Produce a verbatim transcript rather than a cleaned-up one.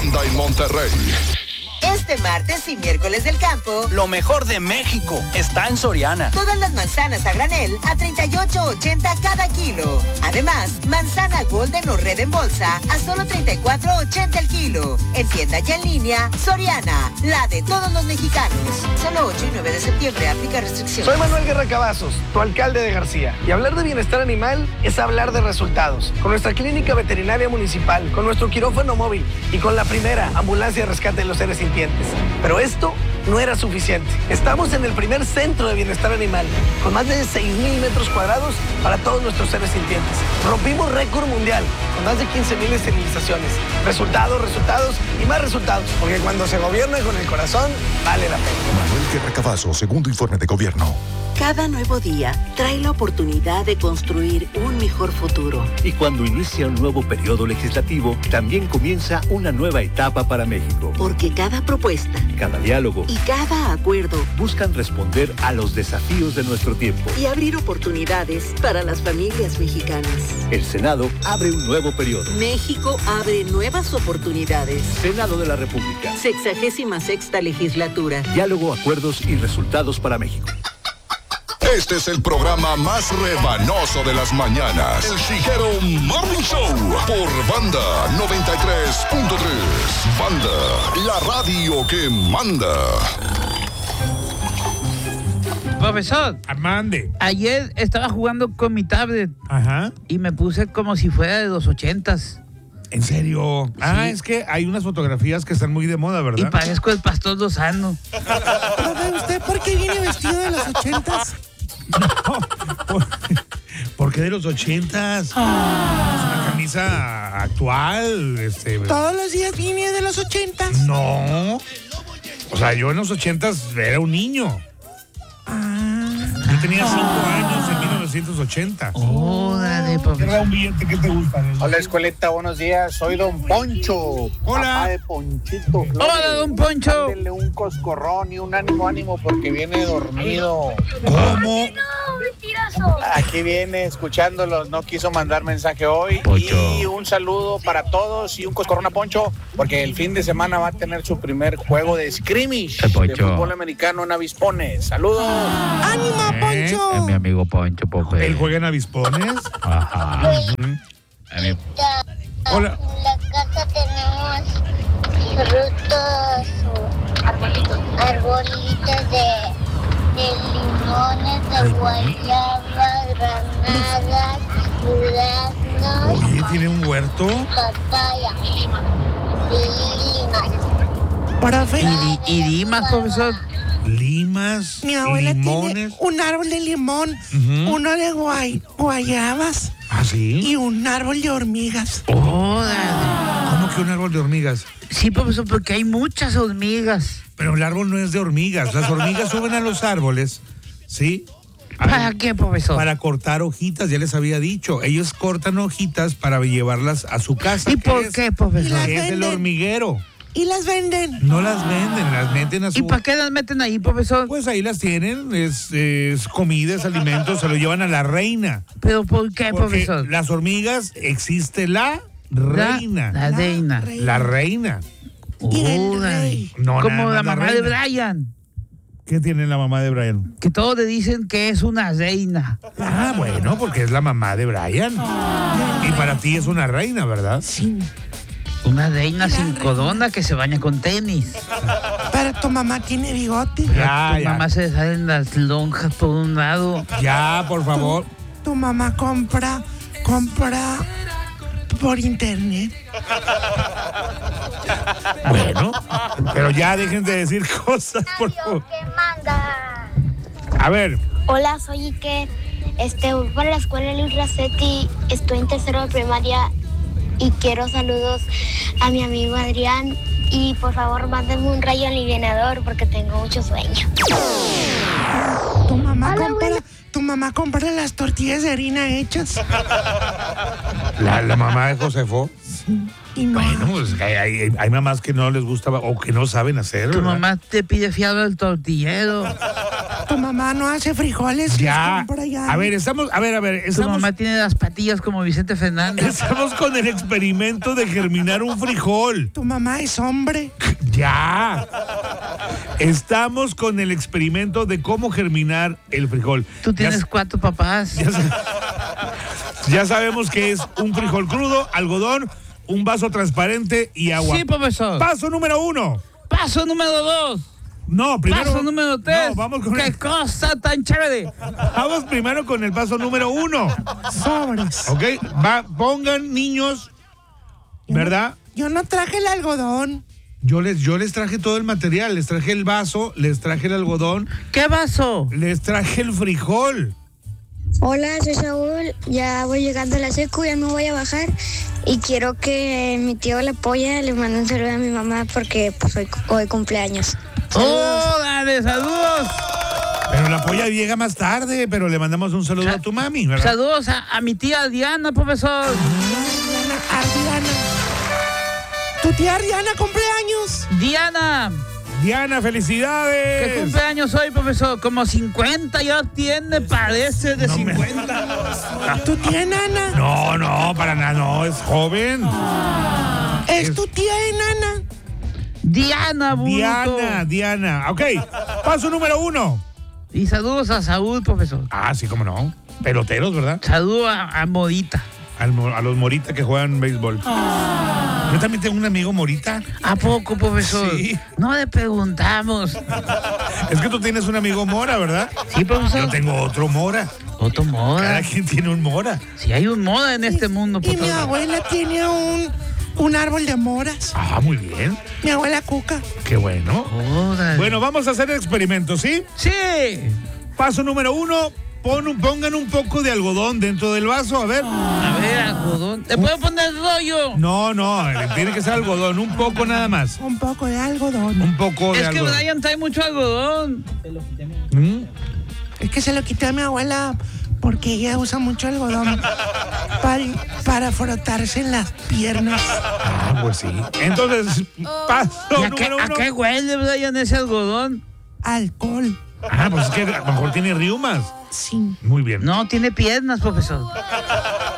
Banda en Monterrey. Este martes y miércoles del campo, lo mejor de México está en Soriana. Todas las manzanas a granel a treinta y ocho ochenta cada kilo. Además, manzana Golden o Red en bolsa a solo treinta y cuatro ochenta el kilo. En tienda y en línea, Soriana, la de todos los mexicanos. Solo ocho y nueve de septiembre, aplica restricciones. Soy Manuel Guerra Cavazos, tu alcalde de García. Y hablar de bienestar animal es hablar de resultados. Con nuestra clínica veterinaria municipal, con nuestro quirófano móvil y con la primera ambulancia de rescate de los seres sintientes. Pero esto no era suficiente. Estamos en el primer centro de bienestar animal, con más de seis mil metros cuadrados para todos nuestros seres sintientes. Rompimos récord mundial, con más de quince mil esterilizaciones. Resultados, resultados y más resultados. Porque cuando se gobierna con el corazón, vale la pena. Manuel Guerra Cavazos, segundo informe de gobierno. Cada nuevo día trae la oportunidad de construir un mejor futuro. Y cuando inicia un nuevo periodo legislativo, también comienza una nueva etapa para México. Porque cada propuesta, cada diálogo y cada acuerdo buscan responder a los desafíos de nuestro tiempo y abrir oportunidades para las familias mexicanas. El Senado abre un nuevo periodo. México abre nuevas oportunidades. Senado de la República. Sexagésima sexta legislatura. Diálogo, acuerdos y resultados para México. Este es el programa más rebanoso de las mañanas. El Chiguero Morning Show por Banda noventa y tres punto tres. Banda, la radio que manda. Profesor. Mande. Ayer estaba jugando con mi tablet. Ajá. Y me puse como si fuera de los ochentas. ¿En serio? Sí. Ah, es que hay unas fotografías que están muy de moda, ¿verdad? Y parezco el Pastor Lozano. Profe, ¿usted por qué viene vestido de los ochentas? No, ¿por, ¿por qué de los ochentas? Ah. Es una camisa actual. Este... ¿Todos los días viene de los ochentas? No. O sea, yo en los ochentas era un niño. Ah. Yo tenía cinco años en mil novecientos ochenta. Órale, profesor. Un billete que te gusta. Hola, escuelita, buenos días. Soy Don Poncho. Hola. Papá de Ponchito Flores. Hola, Don Poncho. Dale un coscorrón y un ánimo, ánimo, porque viene dormido. ¿Cómo? Aquí viene escuchándolos, no quiso mandar mensaje hoy. Poncho. Y un saludo para todos y un coscorrón a Poncho, porque el fin de semana va a tener su primer juego de scrimmage de fútbol americano en Avispones. Saludos. ¡Ánimo, Poncho! Es mi amigo Poncho, porque... ¿Él juega en Avispones? Ajá. Uh-huh. Hola. En la casa tenemos frutos, arbolitos, arbolitos de, de limones, de guayaba, granadas, duraznos. Oye, ¿tiene un huerto? Papaya y limas. Profe. ¿Y, y limas, profesor? Limas, Mi abuela limones. tiene un árbol de limón, Uh-huh. uno de guay, guayabas. ¿Ah, sí? Y un árbol de hormigas. Órale. ¿Cómo que un árbol de hormigas? Sí, profesor, porque hay muchas hormigas. Pero el árbol no es de hormigas. Las hormigas suben a los árboles, ¿sí? ¿Para qué, profesor? Para cortar hojitas, ya les había dicho. Ellos cortan hojitas para llevarlas a su casa. ¿Y por es, qué, profesor? Que es el hormiguero. ¿Y las venden? No las venden, las meten a su... ¿Y para qué las meten ahí, profesor? Pues ahí las tienen, es, es comida, es alimento, se lo llevan a la reina. ¿Pero por qué, Porque profesor? las hormigas, existe la reina. La, la reina. La reina. Y el rey. No, como nada la más mamá de reina. Brian. ¿Qué tiene la mamá de Brian? Que todos le dicen que es una reina. Ah, bueno, porque es la mamá de Brian. Y para ti es una reina, ¿verdad? Sí. Una reina sin corona que se baña con tenis. Pero tu mamá tiene bigote. Ya, tu ya. mamá se le salen las lonjas por un lado. Ya, por favor. Tu, tu mamá compra, compra por internet. Bueno, pero ya dejen de decir cosas, por favor. ¿Qué manda? A ver. Hola, soy Iker. Este, voy para la escuela Luis Racetti. Estoy en tercero de primaria y quiero saludos a mi amigo Adrián. Y por favor, mándenme un rayo alivianador porque tengo mucho sueño. Tu mamá Hola, compra, abuela. tu mamá compra las tortillas de harina hechas. La, la mamá de Josefo. Y no. Bueno, pues hay, hay, hay mamás que no les gusta o que no saben hacerlo. Tu mamá te pide fiado el tortillero. Tu mamá no hace frijoles. Ya. A ver, estamos, a ver, a ver. Estamos, Tu mamá tiene las patillas como Vicente Fernández. Estamos con el experimento de germinar un frijol. Tu mamá es hombre. Ya. Estamos con el experimento de cómo germinar el frijol. Tú tienes ya, cuatro papás. Ya, ya sabemos que es un frijol crudo, algodón, un vaso transparente y agua. Sí, profesor. Paso número uno. Paso número dos. No, primero. Paso número tres. No, vamos con ¡Qué el, cosa tan chévere! Vamos primero con el paso número uno. Sobres. Ok, va, pongan niños, ¿verdad? Yo no traje el algodón. Yo les, yo les traje todo el material, les traje el vaso, les traje el algodón. ¿Qué vaso? Les traje el frijol. Hola, soy Saúl, ya voy llegando a la secu, ya me voy a bajar y quiero que mi tío La Polla le mande un saludo a mi mamá porque pues hoy, hoy cumpleaños. ¡Oh, dale, saludos! Pero La Polla llega más tarde, pero le mandamos un saludo Sa- a tu mami, ¿verdad? Saludos a, a mi tía Diana, profesor. Diana, Diana. ¿Tu tía Diana cumpleaños? Diana. Diana, felicidades. ¿Qué cumpleaños hoy, profesor? Como cincuenta ya tiene, parece de no cincuenta. Me... ¿Tu tía enana? No, no, para nada, no, es joven. ¿Es, ¿Es tu tía enana? Diana, bruto. Diana, Diana. Ok, paso número uno. Y saludos a Saúl, profesor. Ah, sí, cómo no. Peloteros, ¿verdad? Saludos a, a Morita. Al, a los Morita que juegan béisbol. Yo también tengo un amigo Morita. ¿A poco, profesor? Sí. No le preguntamos. Es que tú tienes un amigo Mora, ¿verdad? Sí, profesor. Yo tengo otro Mora. ¿Otro Mora? Cada quien tiene un Mora. Sí, hay un Mora en este mundo, profesor. Y mi abuela tiene un, un árbol de moras. Ah, muy bien. Mi abuela Cuca. Qué bueno. Oh, bueno, vamos a hacer el experimento, ¿sí? Sí. Paso número uno. Pon un, pongan un poco de algodón dentro del vaso, a ver. A ver, algodón. ¿Te puedo poner rollo? No, no, tiene que ser algodón, un poco nada más. Un poco de algodón. Un poco de es algodón. Es que Brian trae mucho algodón. ¿Mm? Es que se lo quité a mi abuela porque ella usa mucho algodón para, para frotarse en las piernas. Ah, pues sí. Entonces, paso ¿Y a número qué, uno. ¿A qué huele, Brian, ese algodón? Alcohol. Ah, pues es que a lo mejor tiene riumas. Sí. Muy bien. No, tiene piernas, profesor.